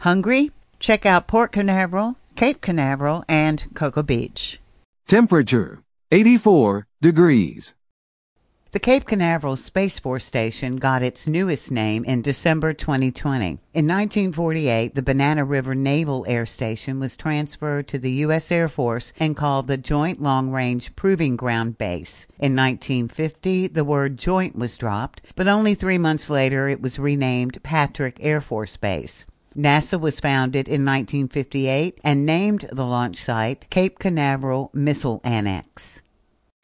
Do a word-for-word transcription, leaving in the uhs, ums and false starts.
Hungry? Check out Port Canaveral, Cape Canaveral, and Cocoa Beach. Temperature, eighty-four degrees. The Cape Canaveral Space Force Station got its newest name in December twenty twenty. In nineteen forty-eight, the Banana River Naval Air Station was transferred to the U S Air Force and called the Joint Long Range Proving Ground Base. In nineteen fifty, the word joint was dropped, but only three months later it was renamed Patrick Air Force Base. NASA was founded in nineteen fifty-eight and named the launch site Cape Canaveral Missile Annex.